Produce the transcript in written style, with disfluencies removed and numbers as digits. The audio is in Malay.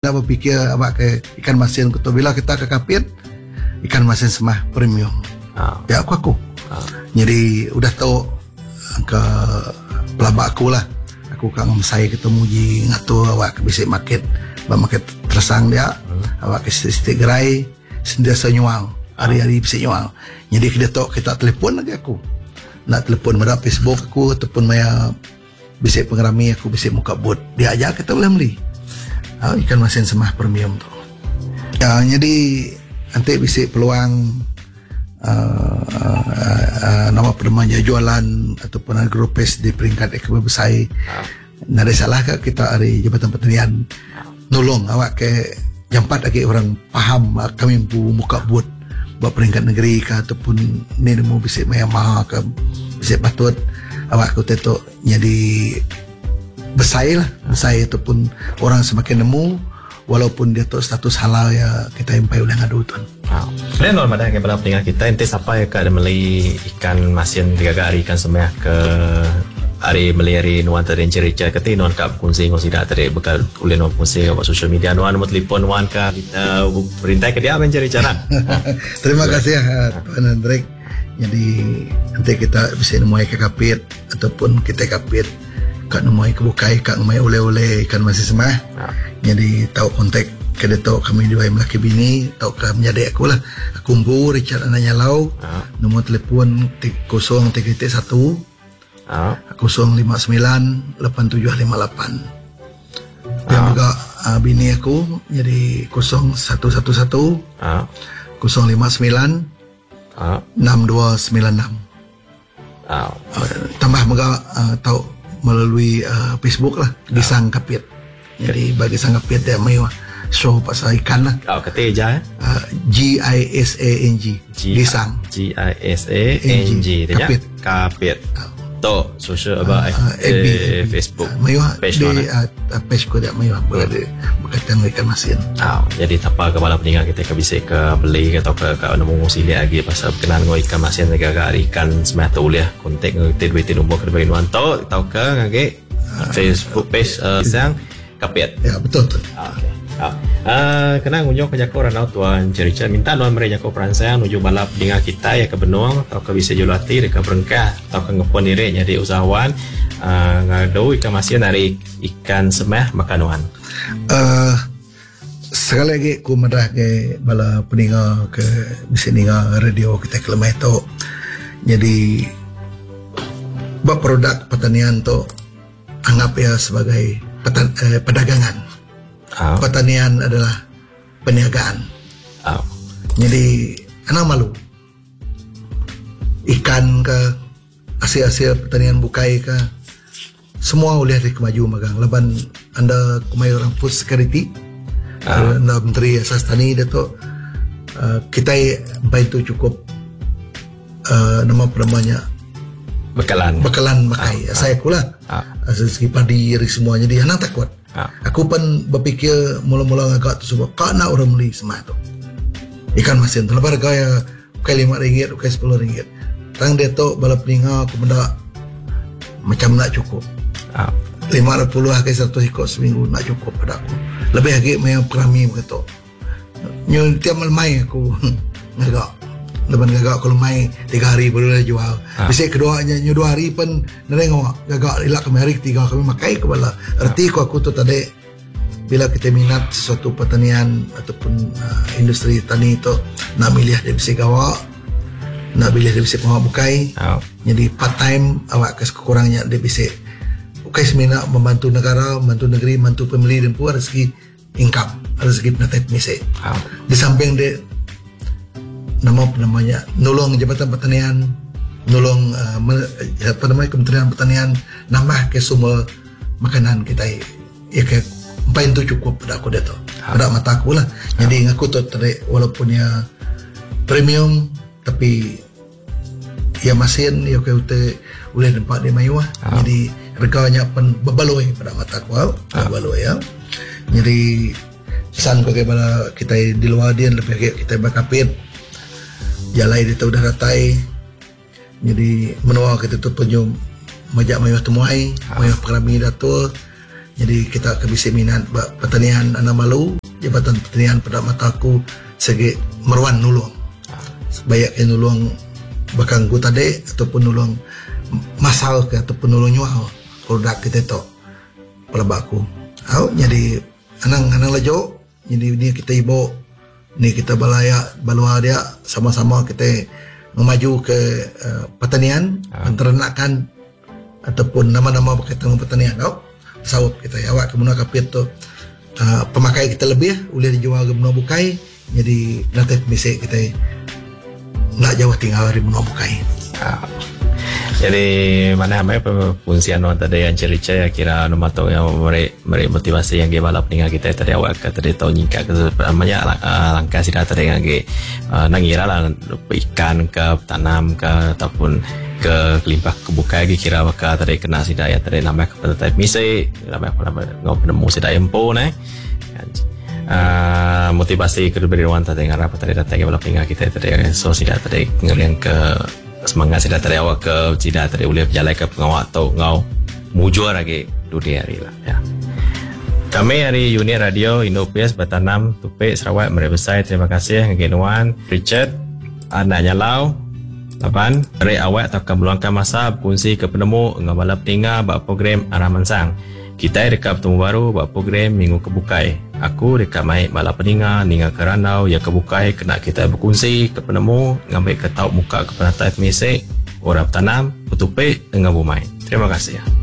nak berfikir awak ke ikan masin tu bila kita ke kapit ikan masin semah premium. Ya aku. Jadi udah tahu ke pelabak aku lah. Aku kang saya ketemu ji ngatur awak ke bisik market tersang dia. Awak ke setiap gerai sentiasa nyuang. Hari-hari bisik nyuang. Jadi kita telefon lagi aku. Nak telefon pada Facebook aku ataupun maya bisik pengerami aku bisik muka bot. Dia aja kita boleh beli. Ikan masin semah premium tu. Ya, jadi nanti bisik peluang nama permanja jualan ataupun agropes di peringkat ekonomi besar. Nah, ada salah ke kita dari Jabatan Pertanian nolong awak ke jampat lagi orang paham kami muka bot buat peringkat negeri ke ataupun ni mau bisik maya ke bisik patut awak aku tetok jadi besar ataupun orang semakin nemu walaupun dia tu status halal ya kita impai oleh ngadu tuan. Kalian normal dah kepada pendengar kita ente siapa yang ada beli ikan masin 3 hari ikan semah ke hari beli nuan tadi cerita kata nuan kap kunci tidak tadi bekal oleh nuan kunci ke social media nuan mau telefon nuan ke kita perintah ke dia mencari cara. Terima kasih Tuan Hendrik. Jadi nanti kita bisa nemui ke kapit ataupun kita kapit kat nemui ke bukai kat nemui oleh-oleh ikan masin semah. Jadi tahu kontak ke detok kami dua melaki bini tahu ke menjadi aku lah aku mbu Richard ananya lau nombor telefon 0331 059 8758 dan juga bini aku jadi 0111 059 6296 tambah juga tahu melalui Facebook lah Gisang Kapit. Jadi bagi sang kapit dia mewah show pasal ikan lah. Kata eja GISANG Gisang GISANG Kapit. Kapit. To social FB Facebook mewah page di page ko dia mewah boleh berkaitan ikan masin. Jadi tanpa kepala peninggal kita ke bisa ke beli atau ke nemu sili lagi pasal berkenan dengan ikan masin negara ikan semata uliah kontak kita duit nombor ke bagi nuan tahu ke ngage Facebook page Gisang Kapit. Ya betul. Kena ngunjung ke Jako Ranau Tuan Cerita minta nuan mereka Jako peransang nuju balap dengan kita ya ke Benuang atau ke bisa julati ke Berengkah atau ke ngepon diri jadi usahawan ngadu ikan masin dari ikan semah makanuan. Sekali lagi aku madah ke bala peninga ke bisa ninga radio kita ke lemah itu. Jadi buat produk pertanian tu anggap ya sebagai perdagangan. Pertanian adalah perniagaan. Jadi anak malu ikan ke hasil-hasil pertanian bukai ke semua oleh dari kemaju magang leban anda kumai orang food security anda menteri asas tani dato kita bantu cukup namanya bekalan makai saya pula segi padi semuanya dia anak takut. Aku pun berfikir mula-mula agak tu sebab kau nak orang beli semua tu ikan masin tu lepas harga bukai RM5 bukai RM10 tang dia tu bala peninga aku benda macam nak cukup 50 harga 100 ikut seminggu nak cukup pada aku lebih lagi main kerami begitu nyu tiap malam aku agak leban gagak kalau main 3 hari boleh jual. Bisa keduanya nyu 2 hari pun nerengok gagak ilak kami hari 3 kami makai kepala. Erti aku tu tadi bila kita minat sesuatu pertanian ataupun industri tani itu nak milih dia bisa gawak nak milih dia bisa bukai. Jadi part time awak kekurangnya dia bisa bukai semina membantu negara, membantu negeri, membantu pembeli dan pun rezeki income, rezeki penatai misi. Di samping dia namanya nolong Jabatan Pertanian, nolong Kementerian Pertanian nambah ke sumber makanan kita ya ke paling tu cukup pada aku dia tu pada mata aku lah. Jadi aku tu tadi walaupun ya premium tapi ya masin ya ke boleh nampak dia mewah. Jadi harganya pun berbaloi pada mata aku berbaloi ya. Jadi pesan kepada kita di luar dia lebih kita berkapit jalai dia udah ratai. Jadi menua kita tu penjum majak mewah temuai mewah perami datul. Jadi kita ke bisa minat pertanian anak malu Jabatan Pertanian pada mata aku segi meruan nulung. Sebanyak yang nulung bakang ku tadi ataupun nulung masal ke ataupun nulung nyual produk kita tu pelabak aku. Jadi anang lajo jadi ni kita ibu ni kita balua dia sama-sama kita memaju ke pertanian, peternakan ataupun nama-nama berkaitan dengan pertanian sawit kita awak kemudian kapit tu pemakai kita lebih boleh dijual ke benua bukai jadi nanti misi kita nak jauh tinggal dari benua bukai. Jadi mana fungsian orang tadi yang cerita ya kira nama tu yang meri motivasi yang dia balap dengan kita tadi awak tadi tahu nyingkat namanya langkah sidah tadi yang dia nangira lah ikan ke tanam ke ataupun ke limpah kebuka lagi kira bakal tadi kena sidah ya tadi nama kepada type misi nama ngau penemu sidah empo motivasi kedua orang tadi dengan apa tadi datang balap dengan kita tadi so sidah tadi ngeliang ke semangat sidah tadi awak ke sidah tadi boleh berjalan ke pengawal atau ngau mujur lagi dunia hari lah ya. Kami dari unit radio Indo-PS Batanam Tupik Sarawak Merebesai terima kasih ngegenuan Richard anaknya Lau Lapan dari awak takkan meluangkan masa berkongsi ke penemu ngabalap tinggal bak program Araman Sang. Kita dekat bertemu baru bak program Minggu Kebukai. Aku dekat mai balap peninga ninga keranau ya kebukai kena kita berkongsi ke penemu ngambil ke tahu muka ke penatai mesej orang tanam Tupik dengan Bumai. Terima kasih ya.